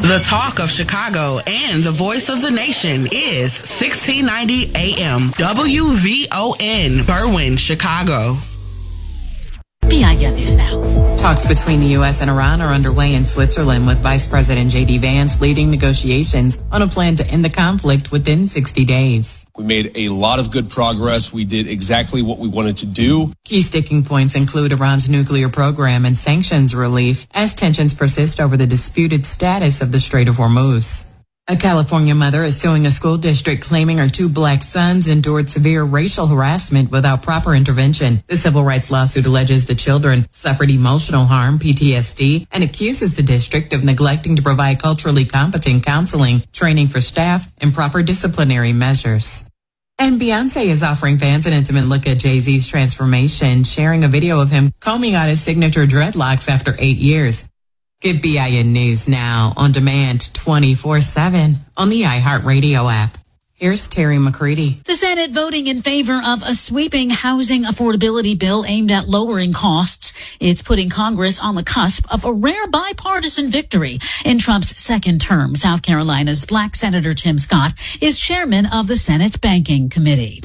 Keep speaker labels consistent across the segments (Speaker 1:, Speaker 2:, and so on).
Speaker 1: The talk of Chicago and the voice of the nation is 1690 AM WVON, Berwyn, Chicago.
Speaker 2: BIN News Now.
Speaker 3: Talks between the U.S. and Iran are underway in Switzerland, with Vice President J.D. Vance leading negotiations on a plan to end the conflict within 60 days.
Speaker 4: We made a lot of good progress. We did exactly what we wanted to do.
Speaker 3: Key sticking points include Iran's nuclear program and sanctions relief as tensions persist over the disputed status of the Strait of Hormuz. A California mother is suing a school district claiming her two black sons endured severe racial harassment without proper intervention. The civil rights lawsuit alleges the children suffered emotional harm, PTSD, and accuses the district of neglecting to provide culturally competent counseling, training for staff, and proper disciplinary measures. And Beyonce is offering fans an intimate look at Jay-Z's transformation, sharing a video of him combing out his signature dreadlocks after 8 years. Get BIN News Now on demand 24/7 on the iHeartRadio app. Here's Terry McCready.
Speaker 2: The Senate voting in favor of a sweeping housing affordability bill aimed at lowering costs. It's putting Congress on the cusp of a rare bipartisan victory. In Trump's second term, South Carolina's Black Senator Tim Scott is chairman of the Senate Banking Committee.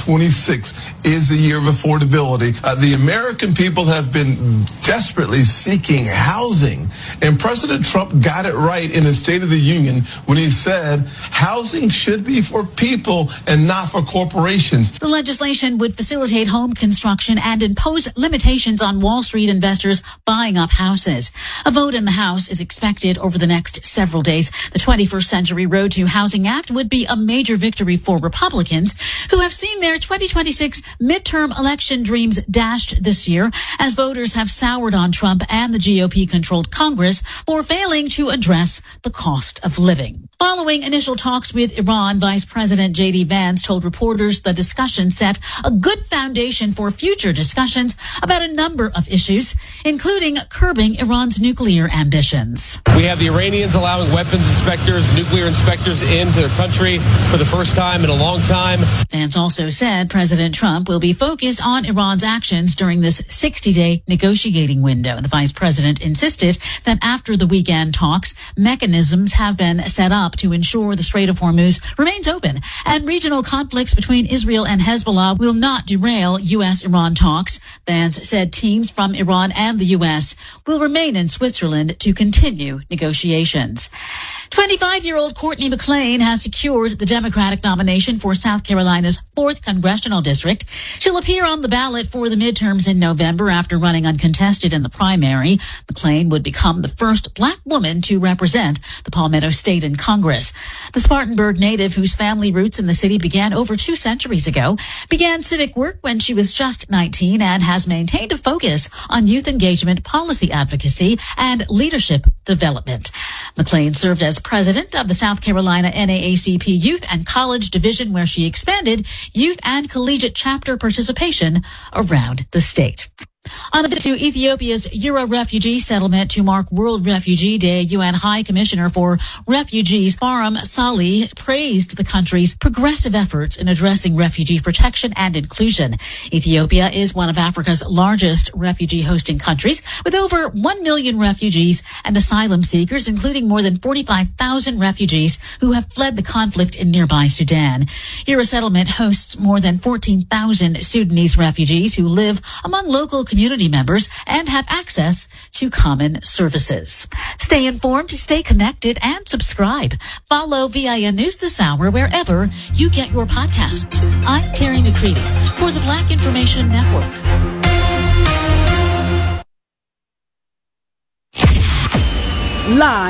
Speaker 5: 2026 is the year of affordability. The American people have been desperately seeking housing, and President Trump got it right in his State of the Union when he said housing should be for people and not for corporations.
Speaker 2: The legislation would facilitate home construction and impose limitations on Wall Street investors buying up houses. A vote in the House is expected over the next several days. The 21st Century Road to Housing Act would be a major victory for Republicans, who have seen their 2026 midterm election dreams dashed this year as voters have soured on Trump and the GOP-controlled Congress for failing to address the cost of living. Following initial talks with Iran, Vice President J.D. Vance told reporters the discussion set a good foundation for future discussions about a number of issues, including curbing Iran's nuclear ambitions.
Speaker 4: We have the Iranians allowing weapons inspectors, nuclear inspectors into their country for the first time in a long time.
Speaker 2: Vance also said President Trump will be focused on Iran's actions during this 60-day negotiating window. The vice president insisted that after the weekend talks, mechanisms have been set up to ensure the Strait of Hormuz remains open and regional conflicts between Israel and Hezbollah will not derail U.S.-Iran talks. Vance said teams from Iran and the U.S. will remain in Switzerland to continue negotiations. 25-year-old Courtney McLean has secured the Democratic nomination for South Carolina's 4th Congressional District. She'll appear on the ballot for the midterms in November after running uncontested in the primary. McLean would become the first black woman to represent the Palmetto State in Congress. The Spartanburg native, whose family roots in the city began over 2 centuries ago, began civic work when she was just 19 and has maintained a focus on youth engagement, policy advocacy, and leadership development. McLean served as president of the South Carolina NAACP Youth and College Division, where she expanded youth and collegiate chapter participation around the state. On a visit to Ethiopia's Eura refugee settlement to mark World Refugee Day, UN High Commissioner for Refugees Faram Sali praised the country's progressive efforts in addressing refugee protection and inclusion. Ethiopia is one of Africa's largest refugee hosting countries, with over 1 million refugees and asylum seekers, including more than 45,000 refugees who have fled the conflict in nearby Sudan. Eura settlement hosts more than 14,000 Sudanese refugees who live among local community members and have access to common services. Stay informed, stay connected, and subscribe. Follow VIN News this hour wherever you get your podcasts. I'm Terry McCready for the Black Information Network.
Speaker 6: Live